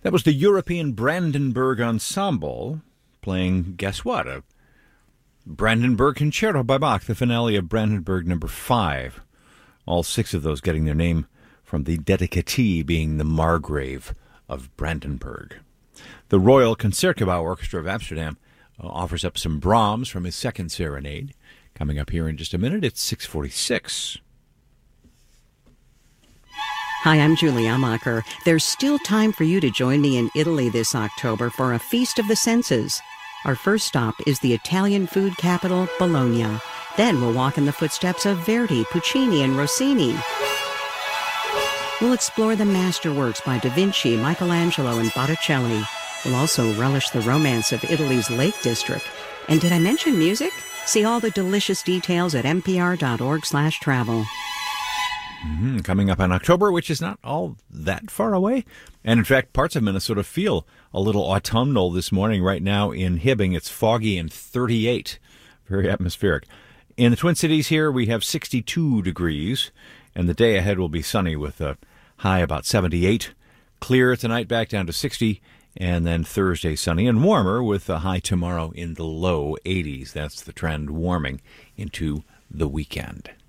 That was the European Brandenburg Ensemble playing, guess what, a Brandenburg Concerto by Bach, the finale of Brandenburg number 5. All 6 of those getting their name from the dedicatee being the Margrave of Brandenburg. The Royal Concertgebouw Orchestra of Amsterdam offers up some Brahms from his second serenade. Coming up here in just a minute, it's 6:46. Hi, I'm Julie Amacher. There's still time for you to join me in Italy this October for a Feast of the Senses. Our first stop is the Italian food capital, Bologna. Then we'll walk in the footsteps of Verdi, Puccini, and Rossini. We'll explore the masterworks by Da Vinci, Michelangelo, and Botticelli. We'll also relish the romance of Italy's Lake District. And did I mention music? See all the delicious details at npr.org/travel. Coming up in October, which is not all that far away. And in fact, parts of Minnesota feel a little autumnal this morning. Right now in Hibbing, it's foggy and 38. Very atmospheric. In the Twin Cities here, we have 62 degrees. And the day ahead will be sunny with a high about 78. Clear tonight, back down to 60. And then Thursday, sunny and warmer with a high tomorrow in the low 80s. That's the trend, warming into the weekend.